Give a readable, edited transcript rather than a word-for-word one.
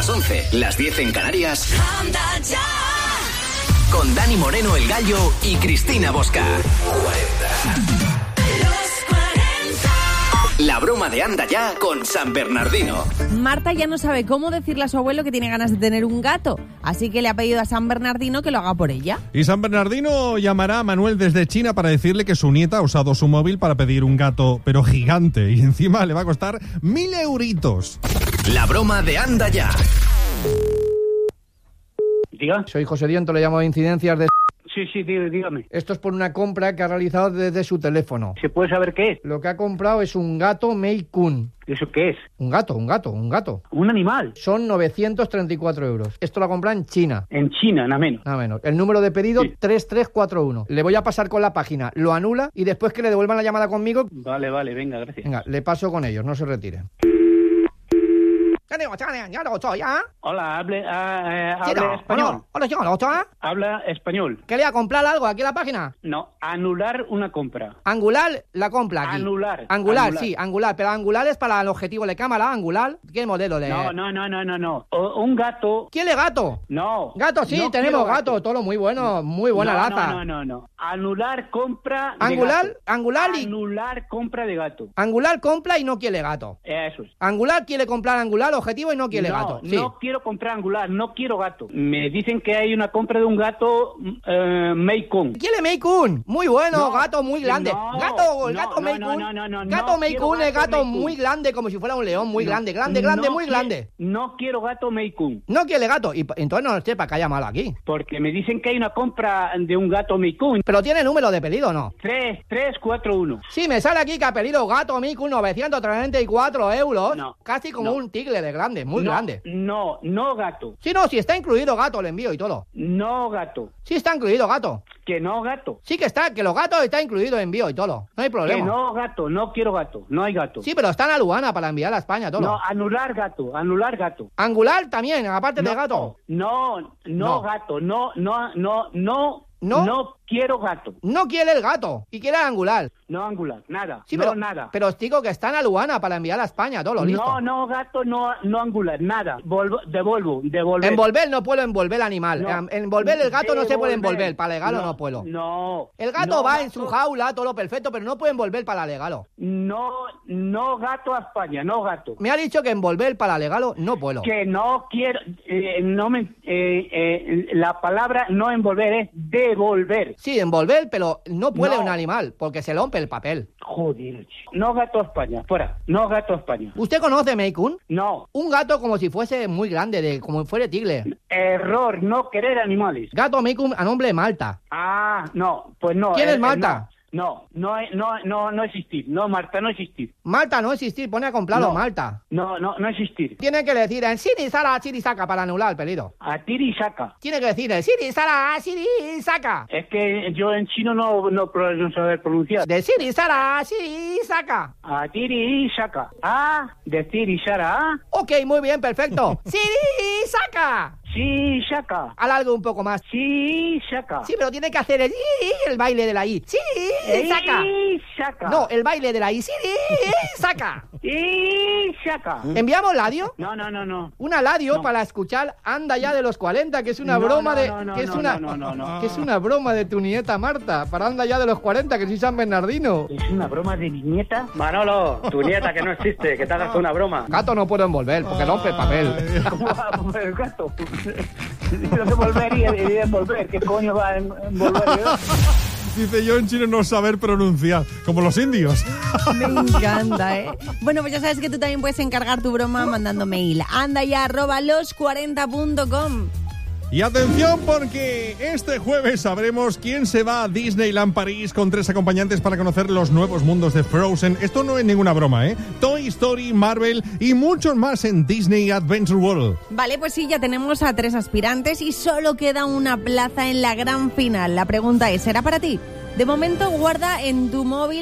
las 11, las 10 en Canarias. Anda ya. Con Dani Moreno el Gallo y Cristina Bosca. 40. La broma de Anda Ya con San Bernardino. Marta ya no sabe cómo decirle a su abuelo que tiene ganas de tener un gato, así que le ha pedido a San Bernardino que lo haga por ella. Y San Bernardino llamará a Manuel desde China para decirle que su nieta ha usado su móvil para pedir un gato, pero gigante, y encima le va a costar 1.000 euritos. La broma de Anda Ya. Diga. Soy José Diento, le llamo de Incidencias de... Sí, dígame. Esto es por una compra que ha realizado desde su teléfono. ¿Se puede saber qué es? Lo que ha comprado es un gato Maine Coon. ¿Eso qué es? Un gato. ¿Un animal? Son 934 euros. Esto lo ha comprado en China. En China, nada menos. Nada menos. El número de pedido, sí. 3341. Le voy a pasar con la página, lo anula y después que le devuelvan la llamada conmigo... Vale, venga, gracias. Venga, le paso con ellos, no se retire. Hola, hable español. Habla español. ¿Quería comprar algo aquí en la página? No, anular una compra. Angular la compra aquí. Angular, sí, angular. Pero angular es para el objetivo de cámara, angular. ¿Qué modelo de...? No. Un gato... ¿Quiere gato? No. Gato, sí, no tenemos gato. Todo muy bueno, muy buena laza. No. Anular compra de Angular, gato. Anular compra de gato. Angular compra y no quiere gato. Eso es. Angular quiere comprar angular, objetivo, y no quiere gato. Sí. No quiero comprar angular, no quiero gato. Me dicen que hay una compra de un gato Maine Coon. ¿Quiere Maine Coon? Muy bueno, gato muy grande. Gato Maine Coon. Gato Maine Coon es gato muy grande, como si fuera un león, muy grande, muy grande. No quiero gato Maine Coon. No quiere gato. Y entonces no sé para qué haya mal aquí. Porque me dicen que hay una compra de un gato Maine Coon. ¿Pero tiene número de pedido o no? 3341. Sí, me sale aquí que ha pedido gato Maine Coon 934 euros. No. Casi como un tigre de grande, muy grande. No gato. Sí, no, si está incluido gato, le envío y todo. No gato. Sí está incluido gato. Que no gato. Sí que está, que los gatos está incluido envío y todo. No hay problema. Que no gato, no quiero gato, no hay gato. Sí, pero está en la aduana para enviar a España todo. No, anular gato. Angular también, aparte de gato. No, gato, no quiero gato. No quiere el gato y quiere angular. No angular, nada. Sí, nada. Pero os digo que está en la aduana para enviar a España, todo lo listo. No gato, no angular, nada. Devolver. Envolver no puedo envolver el animal. No. Envolver el gato no se puede envolver, para legalo no puedo. No. El gato va en su jaula, todo lo perfecto, pero no puede envolver para legalo. No gato a España, no gato. Me ha dicho que envolver para legalo no puedo. Que no quiero, la palabra no envolver es devolver. Sí, envolver, pero no puede un animal, porque se rompe el papel. Joder, no gato a España, fuera. No gato a España. ¿Usted conoce Maine Coon? No. Un gato como si fuese muy grande, como fuera tigre. Error, no querer animales. Gato Maine Coon a nombre Malta. Ah, no, pues no. ¿Quién es Malta? No existir. No, Marta, no existir. Malta no existir, pone a comprarlo, Malta. No existir. Tiene que decir en Siri, Sara, Siri, saca para anular el pedido. A tiri saca. Tiene que decir en Siri, Sara, Siri, saca. Es que yo en chino no saber pronunciar. De Siri, Sara, Siri, saca. A tiri saca. De Siri, Sara. Ok, muy bien, perfecto. Siri, saca. Sí, saca. Alargo un poco más. Sí, saca. Sí, pero tiene que hacer el baile de la I. Sí, saca. Saca. No, el baile de la I. Sí, saca. Y saca. ¿Enviamos ladio? No. Una ladio para escuchar Anda Ya de los 40, que es una broma que es una broma de tu nieta Marta, para Anda Ya de los 40, que soy San Bernardino. ¿Es una broma de mi nieta? Manolo, tu nieta que no existe, que te hagas una broma. Gato no puedo envolver, porque rompe el papel. ¿Cómo va a envolver el gato? Lo que envolver y envolver. ¿Qué coño va a envolver? Dice yo en chino no saber pronunciar, como los indios. Me encanta, ¿eh? Bueno, pues ya sabes que tú también puedes encargar tu broma mandando mail. andaya@los40.com. Y atención, porque este jueves sabremos quién se va a Disneyland París con 3 acompañantes para conocer los nuevos mundos de Frozen. Esto no es ninguna broma, ¿eh? Toy Story, Marvel y muchos más en Disney Adventure World. Vale, pues sí, ya tenemos a 3 aspirantes y solo queda una plaza en la gran final. La pregunta es, ¿será para ti? De momento, guarda en tu móvil